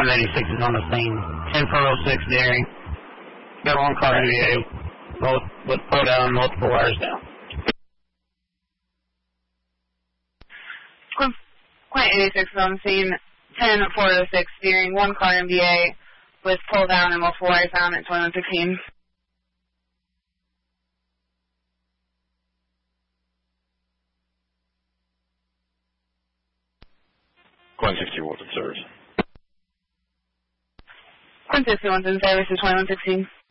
186 is on the scene. 10-406 Daring. Got one car NVA, both with pull down, multiple wires down. Point 86 is on the scene. 10-406 Daring. One car NVA with pull down and multiple wires down at 2116. Glen 61's in service. Glen 61's in service at 2116.